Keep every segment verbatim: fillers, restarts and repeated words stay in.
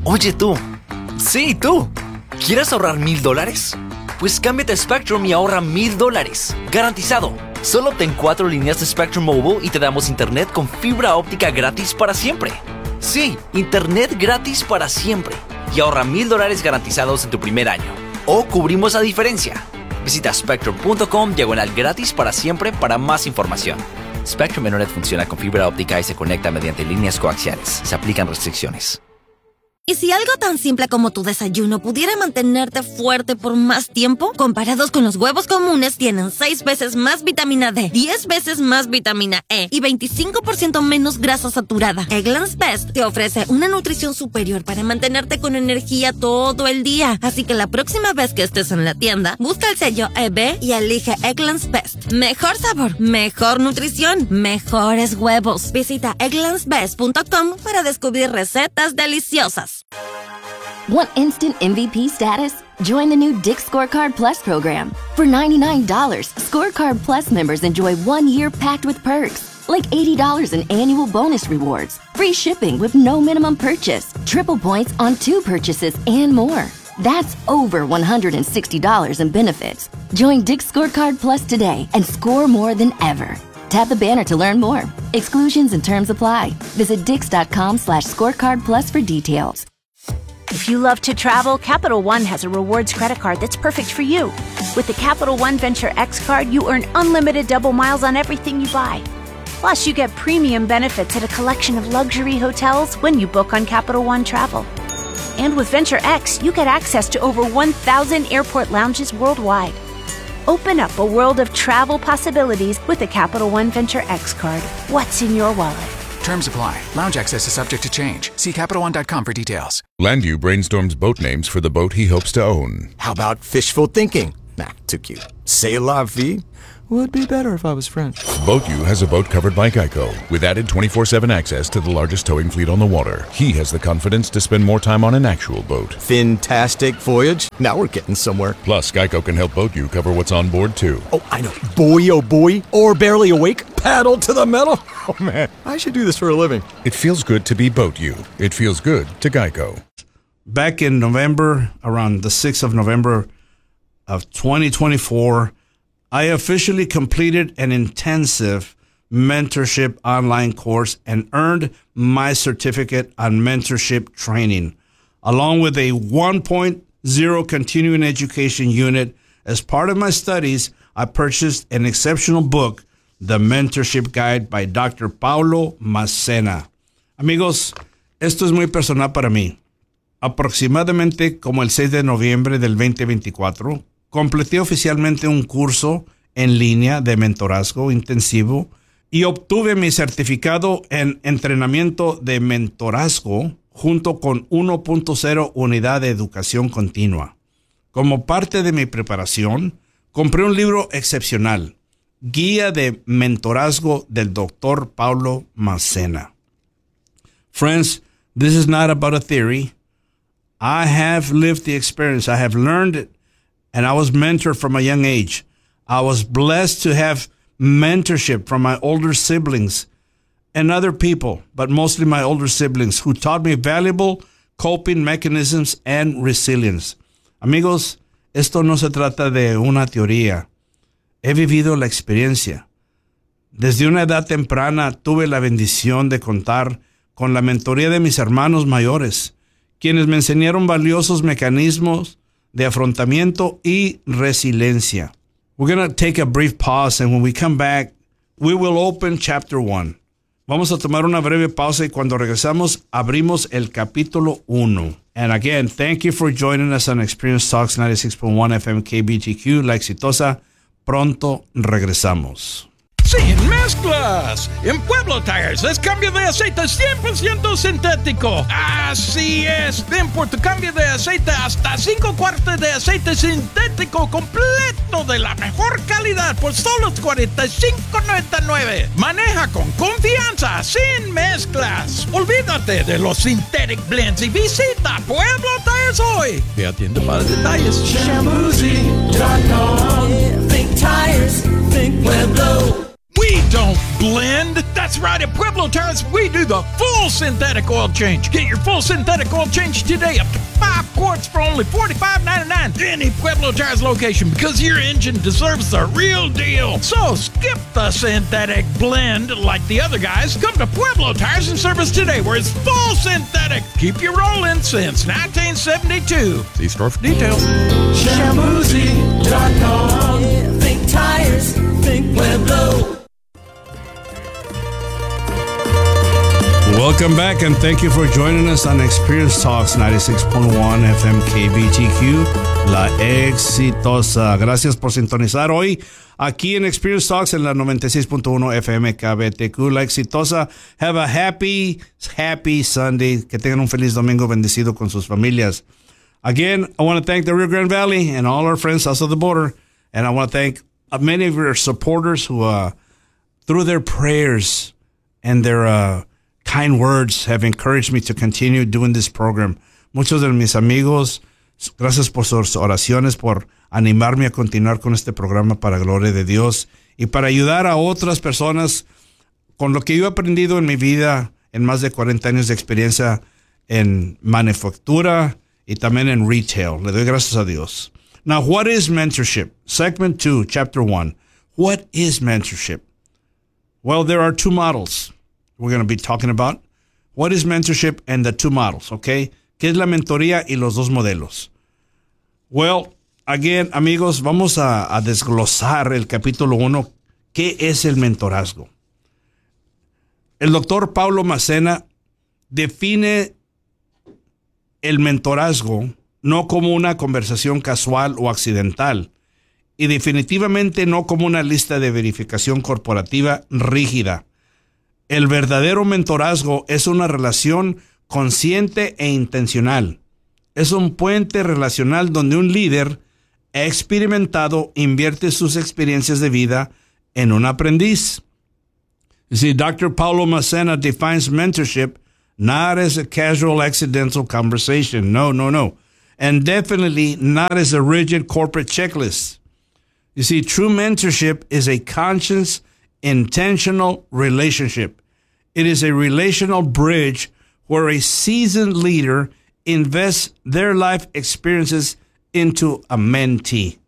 Oye tú. Sí, tú. ¿Quieres ahorrar mil dólares? Pues cámbiate a Spectrum y ahorra mil dólares. Garantizado. Solo obtén cuatro líneas de Spectrum Mobile y te damos internet con fibra óptica gratis para siempre. Sí, internet gratis para siempre. Y ahorra mil dólares garantizados en tu primer año. O cubrimos la diferencia. Visita spectrum.com diagonal gratis para siempre para más información. Spectrum Internet funciona con fibra óptica y se conecta mediante líneas coaxiales. Se aplican restricciones. ¿Y si algo tan simple como tu desayuno pudiera mantenerte fuerte por más tiempo? Comparados con los huevos comunes, tienen seis veces más vitamina D, diez veces más vitamina E y veinticinco por ciento menos grasa saturada. Eggland's Best te ofrece una nutrición superior para mantenerte con energía todo el día. Así que la próxima vez que estés en la tienda, busca el sello E B y elige Eggland's Best. Mejor sabor, mejor nutrición, mejores huevos. Visita egglands best punto com para descubrir recetas deliciosas. Want instant M V P status? Join the new Dick's Scorecard Plus program. For ninety-nine dollars, Scorecard Plus members enjoy one year packed with perks, like eighty dollars in annual bonus rewards, free shipping with no minimum purchase, triple points on two purchases, and more. That's over one hundred sixty dollars in benefits. Join Dick's Scorecard Plus today and score more than ever. Tap the banner to learn more. Exclusions and terms apply. Visit dix.com slash scorecard plus for details. If you love to travel, Capital One has a rewards credit card that's perfect for you. With the Capital One Venture X card, you earn unlimited double miles on everything you buy. Plus, you get premium benefits at a collection of luxury hotels when you book on Capital One Travel. And with Venture X, you get access to over one thousand airport lounges worldwide. Open up a world of travel possibilities with the Capital One Venture X card. What's in your wallet? Terms apply. Lounge access is subject to change. See Capital One dot com for details. Landu brainstorms boat names for the boat he hopes to own. How about fishful thinking? Nah, too cute. C'est la vie? Would be better if I was French. BoatU has a boat covered by Geico, with added twenty-four seven access to the largest towing fleet on the water. He has the confidence to spend more time on an actual boat. Fantastic voyage. Now we're getting somewhere. Plus, Geico can help BoatU cover what's on board, too. Oh, I know. Boy, oh boy. Or barely awake. Paddle to the metal. Oh, man. I should do this for a living. It feels good to be BoatU. It feels good to Geico. Back in November, around the sixth of November of twenty twenty-four, I officially completed an intensive mentorship online course and earned my certificate on mentorship training, along with a one point oh continuing education unit. As part of my studies, I purchased an exceptional book, The Mentorship Guide by Doctor Paulo Macena. Amigos, esto es muy personal para mí. Aproximadamente como el seis de noviembre del veinte veinticuatro, completé oficialmente un curso en línea de mentorazgo intensivo y obtuve mi certificado en entrenamiento de mentorazgo junto con uno punto cero unidad de educación continua. Como parte de mi preparación, compré un libro excepcional, Guía de Mentorazgo del doctor Paulo Macena. Friends, this is not about a theory. I have lived the experience. I have learned it, and I was mentored from a young age. I was blessed to have mentorship from my older siblings and other people, but mostly my older siblings, who taught me valuable coping mechanisms and resilience. Amigos, esto no se trata de una teoría. He vivido la experiencia. Desde una edad temprana tuve la bendición de contar con la mentoría de mis hermanos mayores, quienes me enseñaron valiosos mecanismos de afrontamiento y resiliencia. We're going to take a brief pause, and when we come back, we will open chapter one. Vamos a tomar una breve pausa y cuando regresamos, abrimos el capítulo uno. And again, thank you for joining us on Experience Talks ninety-six point one F M K B G Q, La Exitosa. Pronto regresamos. ¡Sin mezclas! En Pueblo Tires es cambio de aceite cien por ciento sintético. ¡Así es! Ven por tu cambio de aceite hasta cinco cuartos de aceite sintético completo de la mejor calidad por solo cuarenta y cinco noventa y nueve. Maneja con confianza, sin mezclas. Olvídate de los synthetic blends y visita Pueblo Tires hoy. Te atiende para detalles. Shamuzi punto com. Think tires, think Pueblo. We don't blend. That's right, at Pueblo Tires, we do the full synthetic oil change. Get your full synthetic oil change today, up to five quarts for only forty-five ninety-nine. Any Pueblo Tires location, because your engine deserves the real deal. So skip the synthetic blend like the other guys. Come to Pueblo Tires and Service today, where it's full synthetic. Keep you rolling since nineteen seventy-two. See store for details. Shamuzi dot com. Think tires, think Pueblo. Welcome back, and thank you for joining us on Experience Talks ninety-six point one F M K B T Q, La Exitosa. Gracias por sintonizar hoy aquí en Experience Talks en la noventa y seis punto uno F M K B T Q, La Exitosa. Have a happy, happy Sunday. Que tengan un feliz domingo bendecido con sus familias. Again, I want to thank the Rio Grande Valley and all our friends south of the border. And I want to thank many of your supporters who, uh, through their prayers and their uh, kind words, have encouraged me to continue doing this program. Muchos de mis amigos, gracias por sus oraciones, por animarme a continuar con este programa para gloria de Dios y para ayudar a otras personas con lo que yo he aprendido en mi vida en más de cuarenta años de experiencia en manufactura y también en retail. Le doy gracias a Dios. Now, what is mentorship? Segment two, chapter one. What is mentorship? Well, there are two models we're going to be talking about. What is mentorship and the two models, okay? ¿Qué es la mentoría y los dos modelos? Well, again, amigos, vamos a, a desglosar el capítulo uno. ¿Qué es el mentorazgo? El doctor Paulo Macena define el mentorazgo no como una conversación casual o accidental, y definitivamente no como una lista de verificación corporativa rígida. El verdadero mentorazgo es una relación consciente e intencional. Es un puente relacional donde un líder experimentado invierte sus experiencias de vida en un aprendiz. You see, Doctor Paulo Macena defines mentorship not as a casual, accidental conversation. No, no, no. And definitely not as a rigid corporate checklist. You see, true mentorship is a conscious, intentional relationship. It is a relational bridge where a seasoned leader invests their life experiences into a mentee.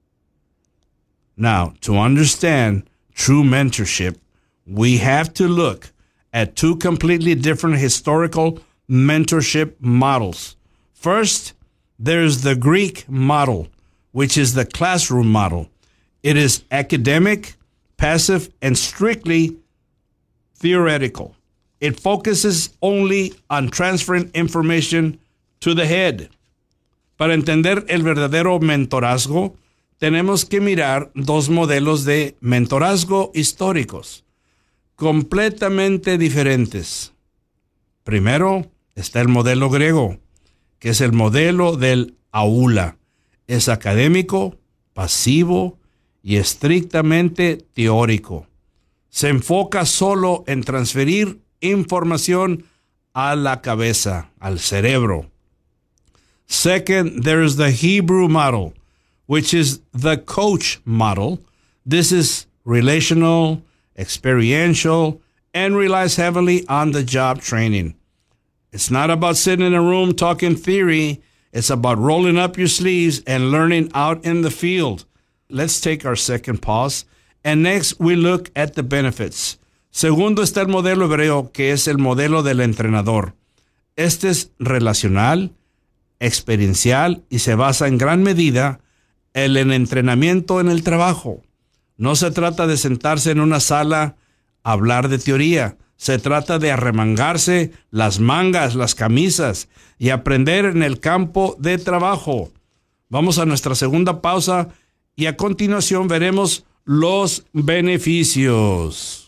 Now, to understand true mentorship, we have to look at two completely different historical mentorship models. First, there's the Greek model, which is the classroom model. It is academic, passive, and strictly theoretical. It focuses only on transferring information to the head. Para entender el verdadero mentorazgo, tenemos que mirar dos modelos de mentorazgo históricos, completamente diferentes. Primero está el modelo griego, que es el modelo del aula. Es académico, pasivo y estrictamente teórico. Se enfoca solo en transferir información a la cabeza, al cerebro. Second, there is the Hebrew model, which is the coach model. This is relational, experiential, and relies heavily on the job training. It's not about sitting in a room talking theory. It's about rolling up your sleeves and learning out in the field. Let's take our second pause. And next we look at the benefits. Segundo está el modelo hebreo, que es el modelo del entrenador. Este es relacional, experiencial y se basa en gran medida en el entrenamiento en el trabajo. No se trata de sentarse en una sala a hablar de teoría. Se trata de arremangarse las mangas, las camisas y aprender en el campo de trabajo. Vamos a nuestra segunda pausa y a continuación veremos los beneficios.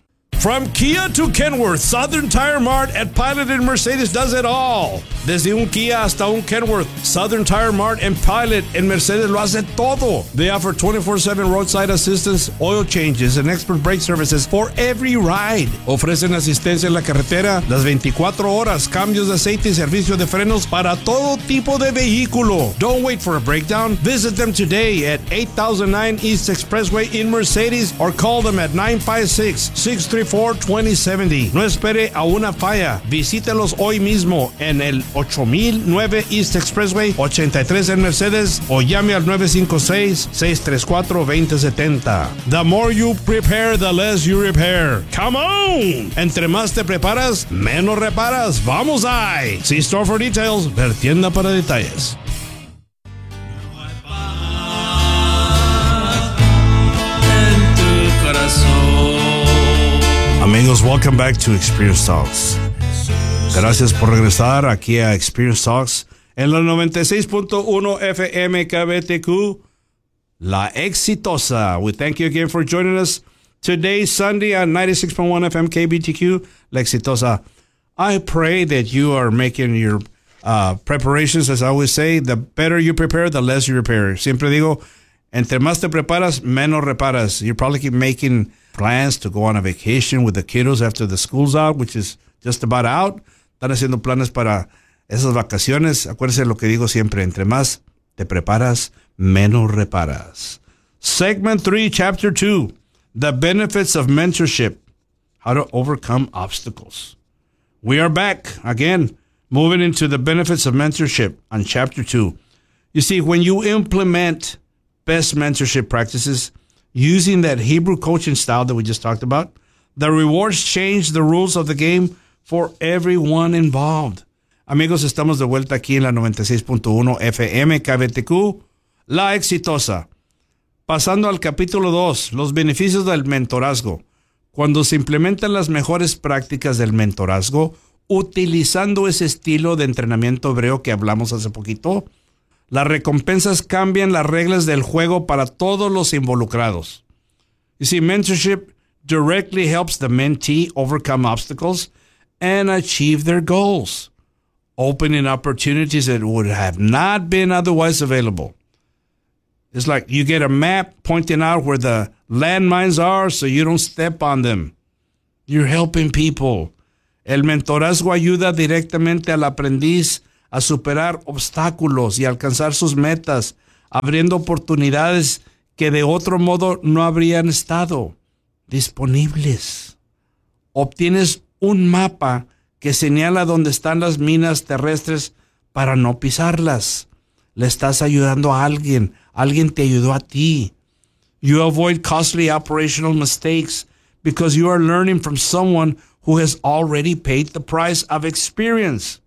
From Kia to Kenworth, Southern Tire Mart at Pilot and Mercedes does it all. Desde un Kia hasta un Kenworth, Southern Tire Mart and Pilot en Mercedes lo hace todo. They offer twenty-four seven roadside assistance, oil changes, and expert brake services for every ride. Ofrecen asistencia en la carretera las veinticuatro horas, cambios de aceite y servicio de frenos para todo tipo de vehículo. Don't wait for a breakdown. Visit them today at eight thousand nine East Expressway in Mercedes or call them at nine five six, six three four, two zero seven zero. No espere a una falla. Visítelos hoy mismo en el ocho mil nueve East Expressway ochenta y tres en Mercedes o llame al nueve cinco seis, seis tres cuatro, dos cero siete cero. The more you prepare, the less you repair. Come on! Entre más te preparas, menos reparas. ¡Vamos ahí! See store for details. Ver tienda para detalles. Amigos, welcome back to Experience Talks. Gracias por regresar aquí a Experience Talks en la noventa y seis punto uno F M K B T Q, La Exitosa. We thank you again for joining us today, Sunday, on ninety-six point one F M K B T Q, La Exitosa. I pray that you are making your uh, preparations, as I always say. The better you prepare, the less you repair. Siempre digo, entre más te preparas, menos reparas. You probably keep making plans to go on a vacation with the kiddos after the school's out, which is just about out. Están haciendo planes para esas vacaciones. Acuérdense lo que digo siempre, entre más te preparas, menos reparas. Segment three, Chapter two, The Benefits of Mentorship, How to Overcome Obstacles. We are back again, moving into the benefits of mentorship on Chapter two. You see, when you implement best mentorship practices, using that Hebrew coaching style that we just talked about, the rewards change the rules of the game for everyone involved. Amigos, estamos de vuelta aquí en la noventa y seis punto uno F M K B T Q, La Exitosa. Pasando al capítulo dos, los beneficios del mentorazgo. Cuando se implementan las mejores prácticas del mentorazgo, utilizando ese estilo de entrenamiento hebreo que hablamos hace poquito, las recompensas cambian las reglas del juego para todos los involucrados. You see, mentorship directly helps the mentee overcome obstacles and achieve their goals, opening opportunities that would have not been otherwise available. It's like you get a map pointing out where the landmines are so you don't step on them. You're helping people. El mentorazgo ayuda directamente al aprendiz a superar obstáculos y alcanzar sus metas, abriendo oportunidades que de otro modo no habrían estado disponibles. Obtienes un mapa que señala dónde están las minas terrestres para no pisarlas. Le estás ayudando a alguien. Alguien te ayudó a ti. You avoid costly operational mistakes because you are learning from someone who has already paid the price of experience.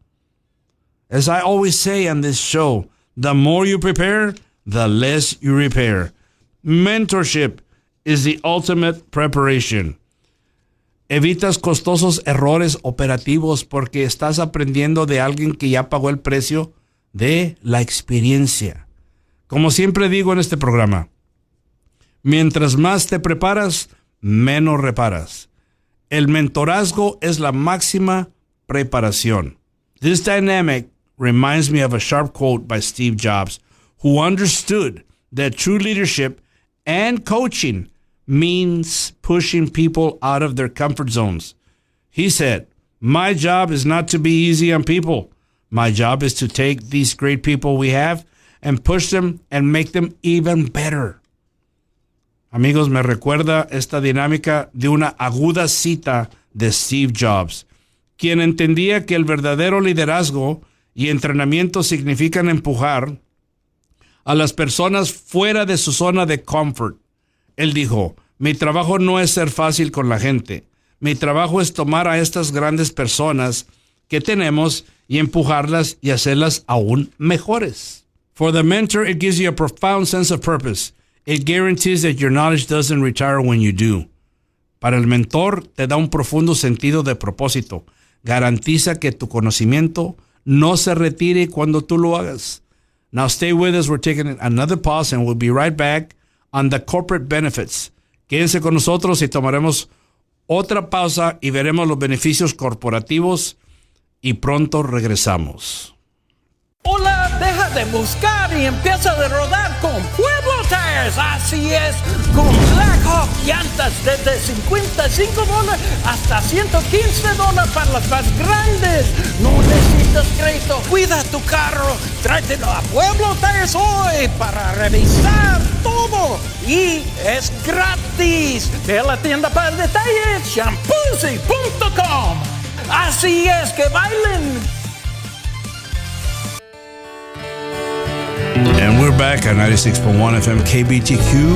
As I always say on this show, the more you prepare, the less you repair. Mentorship is the ultimate preparation. Evitas costosos errores operativos porque estás aprendiendo de alguien que ya pagó el precio de la experiencia. Como siempre digo en este programa, mientras más te preparas, menos reparas. El mentorazgo es la máxima preparación. This dynamic reminds me of a sharp quote by Steve Jobs, who understood that true leadership and coaching means pushing people out of their comfort zones. He said, "My job is not to be easy on people. My job is to take these great people we have and push them and make them even better." Amigos, me recuerda esta dinámica de una aguda cita de Steve Jobs, quien entendía que el verdadero liderazgo y entrenamiento significan empujar a las personas fuera de su zona de confort. Él dijo, mi trabajo no es ser fácil con la gente. Mi trabajo es tomar a estas grandes personas que tenemos y empujarlas y hacerlas aún mejores. For the mentor, it gives you a profound sense of purpose. It guarantees that your knowledge doesn't retire when you do. Para el mentor, te da un profundo sentido de propósito. Garantiza que tu conocimiento no se retire cuando tú lo hagas. Now stay with us. We're taking another pause and we'll be right back on the corporate benefits. Quédense con nosotros y tomaremos Otra pausa y veremos los beneficios corporativos y pronto regresamos. Hola, deja de buscar y empieza a rodar con Pueblo Tires. Así es, con Blackhawk llantas desde cincuenta y cinco dólares hasta ciento quince dólares para las más grandes. No necesitas crédito, cuida tu carro. Tráetelo a Pueblo Tires hoy para revisar todo. Y es gratis. Ve a la tienda para detalles, shampoozy punto com. Así es, que bailen. And we're back at ninety-six point one F M K B T Q,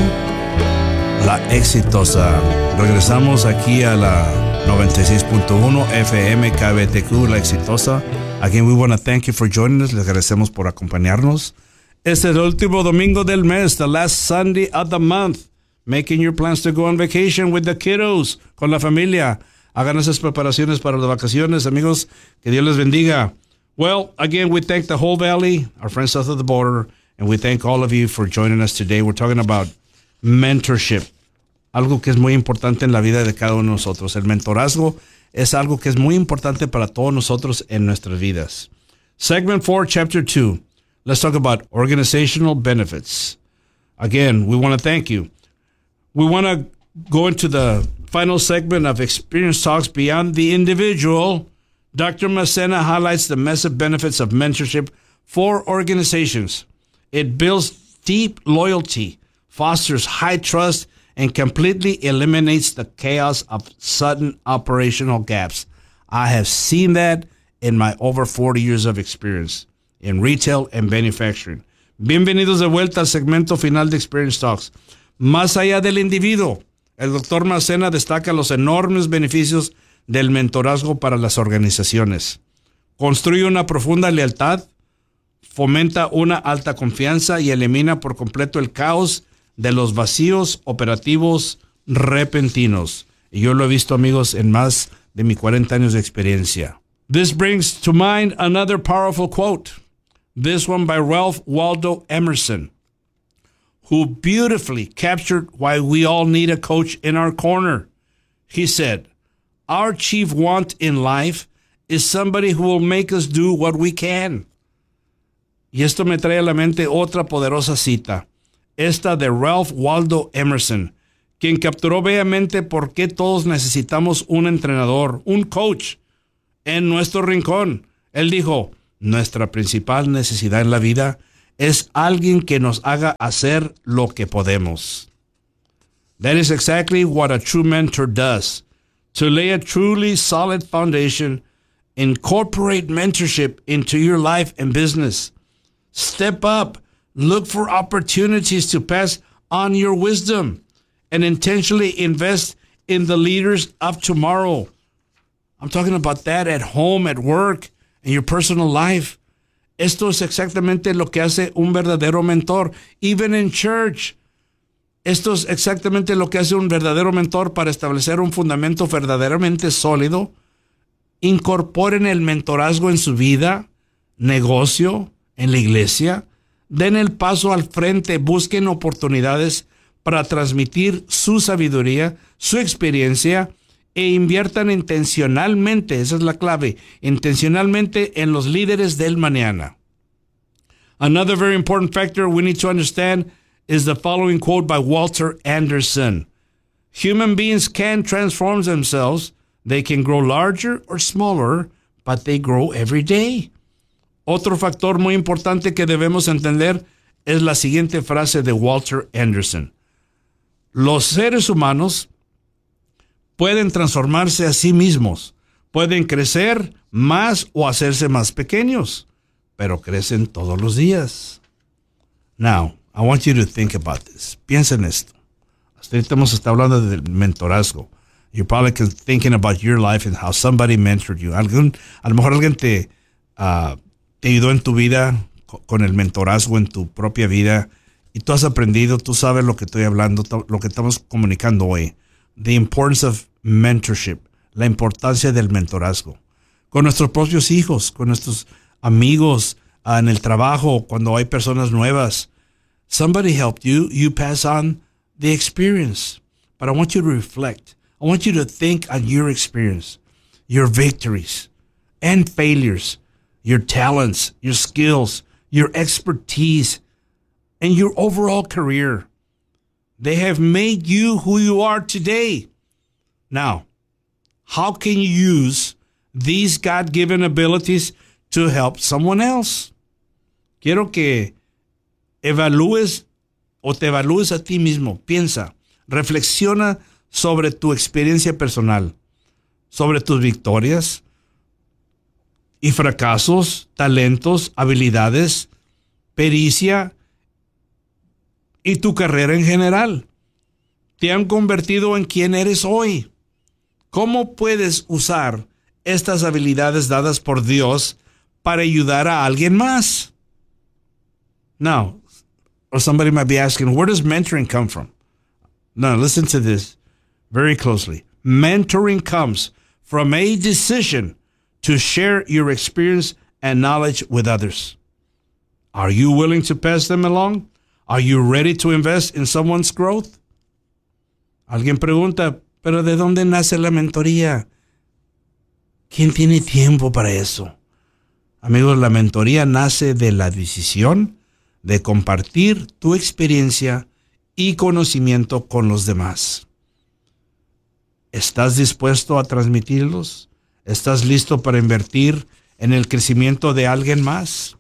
La Exitosa. Regresamos aquí a la noventa y seis punto uno F M K B T Q, La Exitosa. Again, we want to thank you for joining us. Les agradecemos por acompañarnos. Este es el último domingo del mes, the last Sunday of the month. Making your plans to go on vacation with the kiddos, con la familia. Hagan esas preparaciones para las vacaciones, amigos. Que Dios les bendiga. Well, again, we thank the whole Valley, our friends south of the border, and we thank all of you for joining us today. We're talking about mentorship, algo que es muy importante en la vida de cada uno de nosotros. El mentorazgo es algo que es muy importante para todos nosotros en nuestras vidas. Segment four, Chapter two. Let's talk about organizational benefits. Again, we want to thank you. We want to go into the final segment of Experience Talks Beyond the Individual. Doctor Macena highlights the massive benefits of mentorship for organizations. It builds deep loyalty, fosters high trust, and completely eliminates the chaos of sudden operational gaps. I have seen that in my over forty years of experience in retail and manufacturing. Bienvenidos de vuelta al segmento final de Experience Talks. Más allá del individuo, el doctor Macena destaca los enormes beneficios del mentorazgo para las organizaciones. Construye una profunda lealtad, fomenta una alta confianza y elimina por completo el caos de los vacíos operativos repentinos. Y yo lo he visto, amigos, en más de mis cuarenta años de experiencia. This brings to mind another powerful quote. This one by Ralph Waldo Emerson, who beautifully captured why we all need a coach in our corner. He said, "Our chief want in life is somebody who will make us do what we can." Y esto me trae a la mente otra poderosa cita, esta de Ralph Waldo Emerson, quien capturó bellemente por qué todos necesitamos un entrenador, un coach, en nuestro rincón. Él dijo, nuestra principal necesidad en la vida es alguien que nos haga hacer lo que podemos. That is exactly what a true mentor does. To lay a truly solid foundation, incorporate mentorship into your life and business. Step up, look for opportunities to pass on your wisdom, and intentionally invest in the leaders of tomorrow. I'm talking about that at home, at work, in your personal life. Esto es exactamente lo que hace un verdadero mentor, even in church. Esto es exactamente lo que hace un verdadero mentor para establecer un fundamento verdaderamente sólido. Incorporen el mentorazgo en su vida, negocio, en la iglesia. Den el paso al frente, busquen oportunidades para transmitir su sabiduría, su experiencia, e inviertan intencionalmente, esa es la clave, intencionalmente en los líderes del mañana. Another very important factor we need to understand is the following quote by Walter Anderson. Human beings can transform themselves. They can grow larger or smaller, but they grow every day. Otro factor muy importante que debemos entender es la siguiente frase de Walter Anderson. Los seres humanos pueden transformarse a sí mismos, pueden crecer más o hacerse más pequeños, pero crecen todos los días. Now, I want you to think about this. Piensa en esto. Hasta ahorita hemos estado hablando del mentorazgo. You're probably thinking about your life and how somebody mentored you. Algún, a lo mejor alguien te, uh, te ayudó en tu vida con el mentorazgo en tu propia vida y tú has aprendido, tú sabes lo que estoy hablando, lo que estamos comunicando hoy. The importance of mentorship, la importancia del mentorazgo. Con nuestros propios hijos, con nuestros amigos, uh, en el trabajo, cuando hay personas nuevas. Somebody helped you, you pass on the experience. But I want you to reflect. I I want you to think on your experience, your victories and failures, your talents, your skills, your expertise, and your overall career. They have made you who you are today. Now, how can you use these God-given abilities to help someone else? Quiero que evalúes o te evalúes a ti mismo. Piensa, reflexiona sobre tu experiencia personal, sobre tus victorias y fracasos, talentos, habilidades, pericia y tu carrera en general. Te han convertido en quien eres hoy. ¿Cómo puedes usar estas habilidades dadas por Dios para ayudar a alguien más? Now, or somebody might be asking, where does mentoring come from? Now, listen to this very closely. Mentoring comes from a decision to share your experience and knowledge with others. Are you willing to pass them along? Are you ready to invest in someone's growth? Alguien pregunta, ¿pero de dónde nace la mentoría? ¿Quién tiene tiempo para eso? Amigos, la mentoría nace de la decisión de compartir tu experiencia y conocimiento con los demás. ¿Estás dispuesto a transmitirlos? ¿Estás listo para invertir en el crecimiento de alguien más?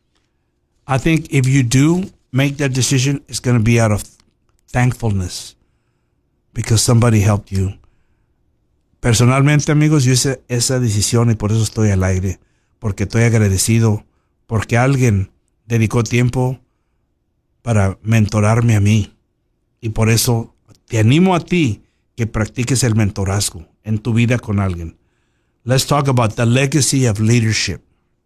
I think if you do make that decision, it's going to be out of thankfulness because somebody helped you. Personalmente, amigos, yo hice esa decisión y por eso estoy al aire, porque estoy agradecido, porque alguien dedicó tiempo para mentorarme a mí. Y por eso te animo a ti que practiques el mentorazgo en tu vida con alguien. Let's talk about the legacy of leadership.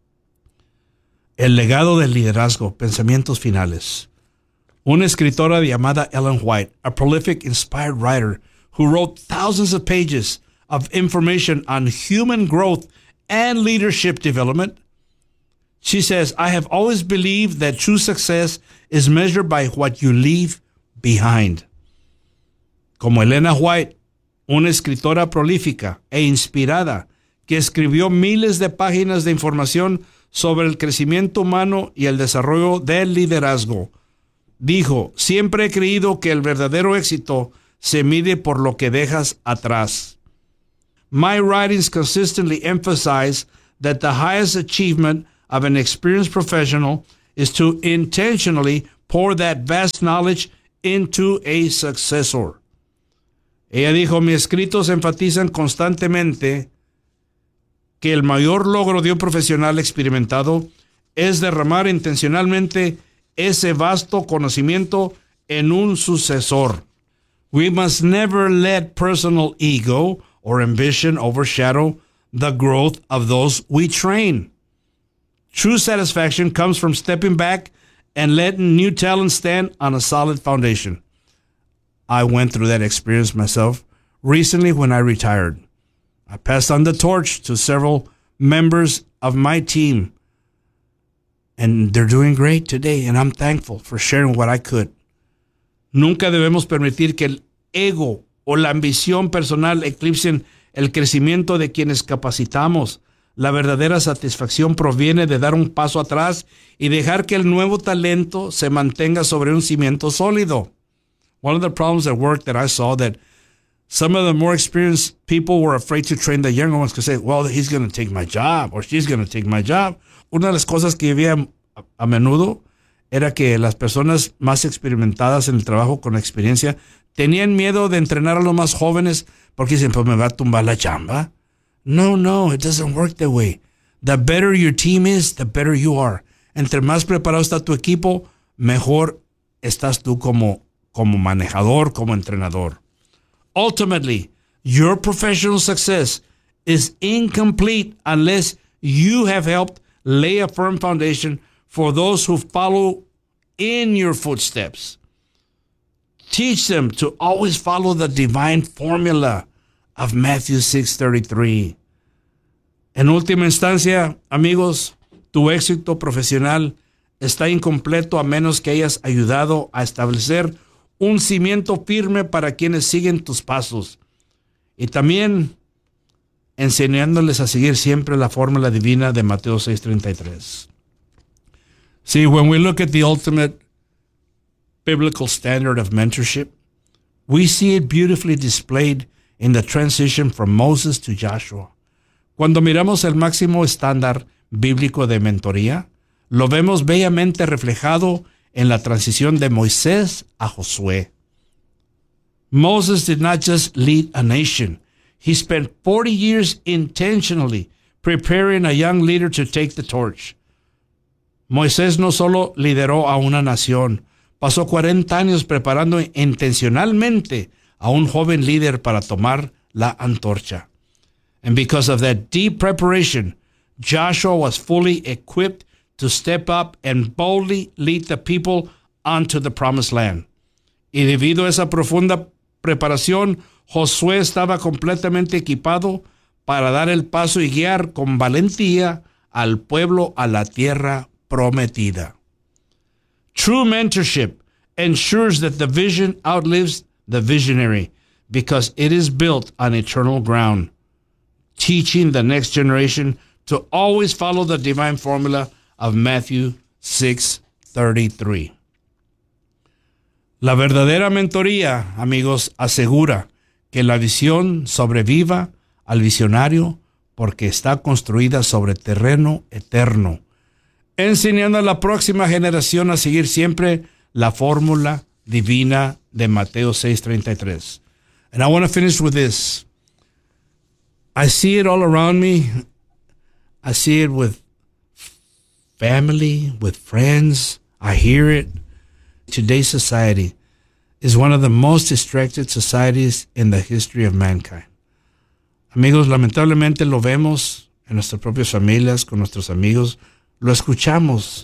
El legado del liderazgo, pensamientos finales. Una escritora llamada Ellen White, a prolific, inspired writer who wrote thousands of pages of information on human growth and leadership development. She says, I have always believed that true success is measured by what you leave behind. Como Elena White, una escritora prolífica e inspirada que escribió miles de páginas de información sobre el crecimiento humano y el desarrollo del liderazgo, dijo, siempre he creído que el verdadero éxito se mide por lo que dejas atrás. My writings consistently emphasize that the highest achievement of an experienced professional is to intentionally pour that vast knowledge into a successor. Ella dijo, mis escritos enfatizan constantemente que el mayor logro de un profesional experimentado es derramar intencionalmente ese vasto conocimiento en un sucesor. We must never let personal ego or ambition overshadow the growth of those we train. True satisfaction comes from stepping back and letting new talent stand on a solid foundation. I went through that experience myself recently when I retired. I passed on the torch to several members of my team, and they're doing great today, and I'm thankful for sharing what I could. Nunca debemos permitir que el ego o la ambición personal eclipsen el crecimiento de quienes capacitamos. La verdadera satisfacción proviene de dar un paso atrás y dejar que el nuevo talento se mantenga sobre un cimiento sólido. One of the problems at work that I saw that some of the more experienced people were afraid to train the younger ones because say, well, he's going to take my job or she's going to take my job. Una de las cosas que había a, a menudo era que las personas más experimentadas en el trabajo con experiencia tenían miedo de entrenar a los más jóvenes porque dicen, pues me va a tumbar la chamba. No, no, it doesn't work that way. The better your team is, the better you are. Entre más preparado está tu equipo, mejor estás tú como, como manejador, como entrenador. Ultimately, your professional success is incomplete unless you have helped lay a firm foundation for those who follow in your footsteps. Teach them to always follow the divine formula of Matthew six thirty-three. En última instancia, amigos, tu éxito profesional está incompleto a menos que hayas ayudado a establecer un cimiento firme para quienes siguen tus pasos. y también enseñándoles a seguir siempre la fórmula divina de Mateo seis treinta y tres. See, when we look at the ultimate biblical standard of mentorship, we see it beautifully displayed in the transition from Moses to Joshua. Cuando miramos el máximo estándar bíblico de mentoría, lo vemos bellamente reflejado en la transición de Moisés a Josué. Moses did not just lead a nation. He spent forty years intentionally preparing a young leader to take the torch. Moisés no solo lideró a una nación, pasó cuarenta años preparando intencionalmente a un joven líder para tomar la antorcha. And because of that deep preparation, Joshua was fully equipped to step up and boldly lead the people onto the promised land. Y debido a esa profunda preparación, Josué estaba completamente equipado para dar el paso y guiar con valentía al pueblo a la tierra prometida. True mentorship ensures that the vision outlives the visionary because it is built on eternal ground, teaching the next generation to always follow the divine formula of Matthew six thirty-three. La verdadera mentoría, amigos, asegura que la visión sobreviva al visionario porque está construida sobre terreno eterno, enseñando a la próxima generación a seguir siempre la fórmula divina de Mateo seis treinta y tres. And I want to finish with this. I see it all around me. I see it with family, with friends. I hear it. Today's society is one of the most distracted societies in the history of mankind. Amigos, lamentablemente lo vemos en nuestras propias familias, con nuestros amigos, lo escuchamos,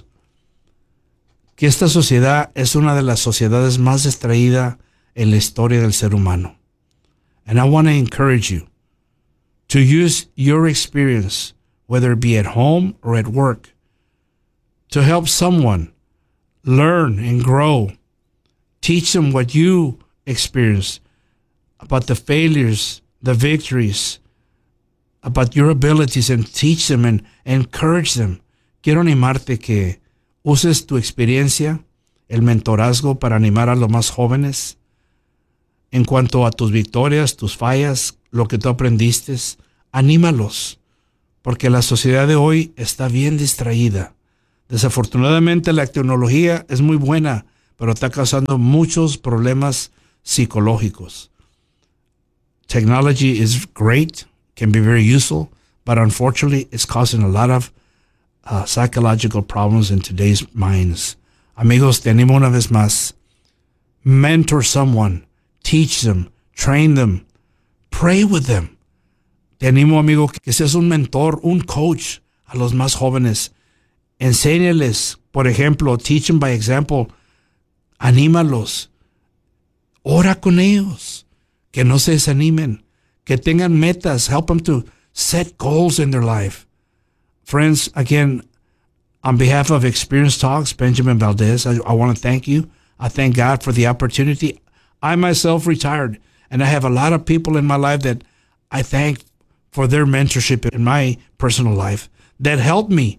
que esta sociedad es una de las sociedades más distraídas en la historia del ser humano. And I want to encourage you to use your experience, whether it be at home or at work, to help someone learn and grow. Teach them what you experienced about the failures, the victories, about your abilities, and teach them and encourage them. Quiero animarte que uses tu experiencia, el mentorazgo, para animar a los más jóvenes en cuanto a tus victorias, tus fallas, lo que tú aprendiste. Anímalos, porque la sociedad de hoy está bien distraída. Desafortunadamente la tecnología es muy buena, pero está causando muchos problemas psicológicos. Technology is great, can be very useful, but unfortunately it's causing a lot of uh, psychological problems in today's minds. Amigos, te animo una vez más. Mentor someone, teach them, train them, pray with them. Te animo, amigo, que seas un mentor, un coach a los más jóvenes. Enséñales, por ejemplo, teach them by example. Anímalos. Ora con ellos. Que no se desanimen. Que tengan metas. Help them to set goals in their life. Friends, again, on behalf of Experience Talks, Benjamin Valdez, I, I want to thank you. I thank God for the opportunity. I myself retired, and I have a lot of people in my life that I thank for their mentorship in my personal life that helped me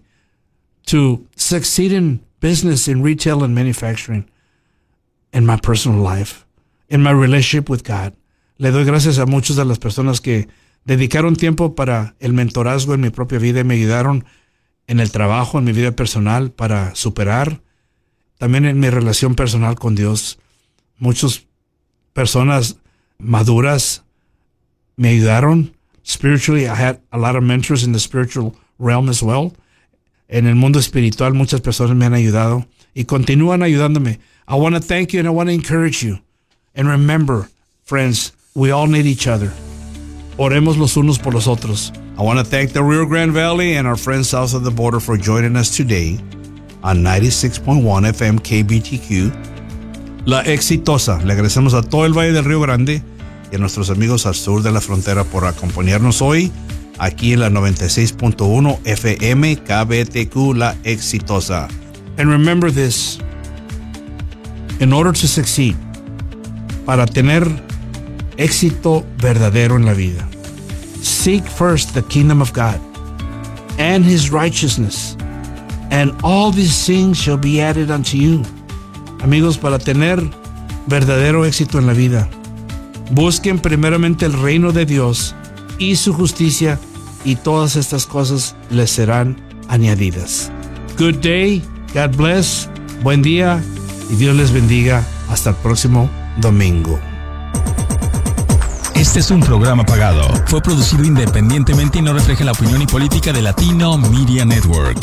to succeed in business, in retail and manufacturing, in my personal life, in my relationship with God. Le doy gracias a muchas de las personas que dedicaron tiempo para el mentorazgo en mi propia vida y me ayudaron en el trabajo, en mi vida personal, para superar, también en mi relación personal con Dios. Muchas personas maduras me ayudaron. Spiritually, I had a lot of mentors in the spiritual realm as well. En el mundo espiritual, muchas personas me han ayudado y continúan ayudándome. I want to thank you and I want to encourage you. And remember, friends, we all need each other. Oremos los unos por los otros. I want to thank the Rio Grande Valley and our friends south of the border for joining us today on ninety-six point one F M K B T Q. La Exitosa. Le agradecemos a todo el Valle del Río Grande y a nuestros amigos al sur de la frontera por acompañarnos hoy aquí en la noventa y seis punto uno F M K B T Q, La Exitosa. And remember this, in order to succeed, para tener éxito verdadero en la vida. Seek first the kingdom of God and his righteousness, and all these things shall be added unto you. Amigos, para tener verdadero éxito en la vida, busquen primeramente el reino de Dios y su justicia, y todas estas cosas les serán añadidas. Good day, God bless, buen día y Dios les bendiga. Hasta el próximo domingo. Este es un programa pagado. Fue producido independientemente y no refleja la opinión y política de Latino Media Network.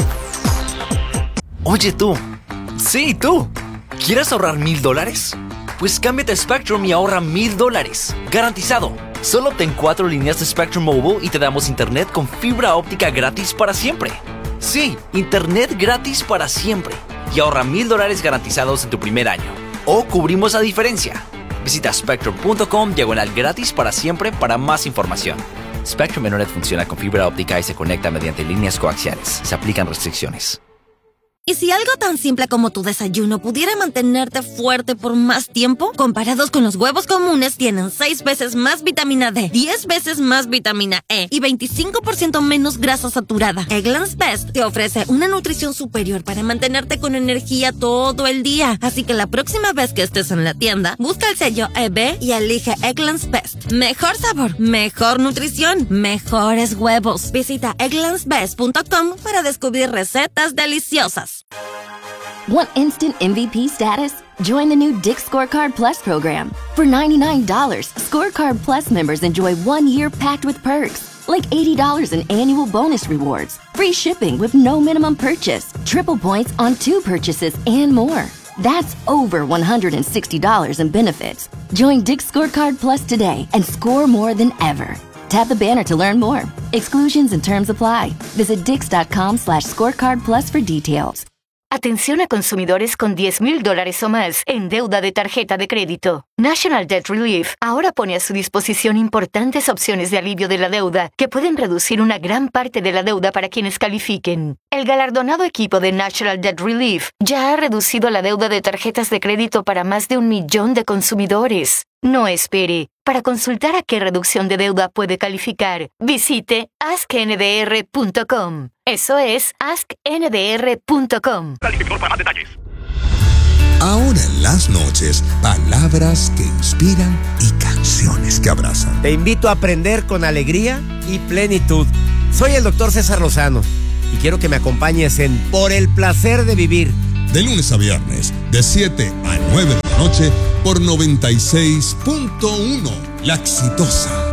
Oye tú, sí tú, ¿quieres ahorrar mil dólares? Pues cámbiate a Spectrum y ahorra mil dólares, garantizado. Solo obtén cuatro líneas de Spectrum Mobile y te damos internet con fibra óptica gratis para siempre. Sí, internet gratis para siempre. Y ahorra mil dólares garantizados en tu primer año. O cubrimos la diferencia. Visita spectrum punto com diagonal gratis para siempre para más información. Spectrum Internet funciona con fibra óptica y se conecta mediante líneas coaxiales. Se aplican restricciones. ¿Y si algo tan simple como tu desayuno pudiera mantenerte fuerte por más tiempo? Comparados con los huevos comunes, tienen seis veces más vitamina D, diez veces más vitamina E y veinticinco por ciento menos grasa saturada. Eggland's Best te ofrece una nutrición superior para mantenerte con energía todo el día. Así que la próxima vez que estés en la tienda, busca el sello E B y elige Eggland's Best. Mejor sabor, mejor nutrición, mejores huevos. Visita egglands best punto com para descubrir recetas deliciosas. Want instant M V P status? Join the new Dick's Scorecard Plus program. For ninety-nine dollars, Scorecard Plus members enjoy one year packed with perks, like eighty dollars in annual bonus rewards, free shipping with no minimum purchase, triple points on two purchases, and more. That's over one hundred sixty dollars in benefits. Join Dick's Scorecard Plus today and score more than ever. Tap the banner to learn more. Exclusions and terms apply. Visit dix.com slash scorecard plus for details. Atención a consumidores con diez mil dólares o más en deuda de tarjeta de crédito. National Debt Relief ahora pone a su disposición importantes opciones de alivio de la deuda que pueden reducir una gran parte de la deuda para quienes califiquen. El galardonado equipo de National Debt Relief ya ha reducido la deuda de tarjetas de crédito para más de un millón de consumidores. No espere. Para consultar a qué reducción de deuda puede calificar, visite ask n d r punto com. Eso es ask n d r punto com. Calificador para más detalles. Ahora en las noches, palabras que inspiran y canciones que abrazan. Te invito a aprender con alegría y plenitud. Soy el doctor César Lozano y quiero que me acompañes en Por el Placer de Vivir. De lunes a viernes, de siete a nueve de la noche, por noventa y seis punto uno, La Exitosa.